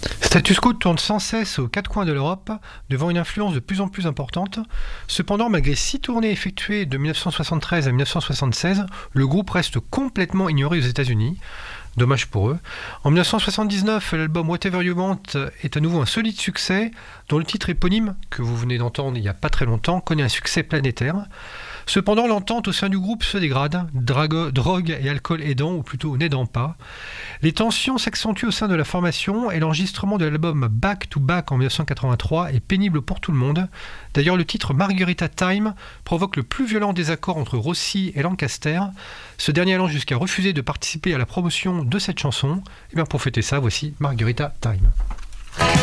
Status quo tourne sans cesse aux quatre coins de l'Europe, devant une influence de plus en plus importante. Cependant, malgré 6 tournées effectuées de 1973 à 1976, le groupe reste complètement ignoré aux États-Unis. Dommage pour eux. En 1979, l'album Whatever You Want est à nouveau un solide succès, dont le titre éponyme, que vous venez d'entendre il n'y a pas très longtemps, connaît un succès planétaire. Cependant, l'entente au sein du groupe se dégrade, drogue et alcool aidant, ou plutôt n'aidant pas. Les tensions s'accentuent au sein de la formation et l'enregistrement de l'album Back to Back en 1983 est pénible pour tout le monde. D'ailleurs, le titre Margarita Time provoque le plus violent désaccord entre Rossi et Lancaster, ce dernier allant jusqu'à refuser de participer à la promotion de cette chanson. Et bien pour fêter ça, voici Margarita Time.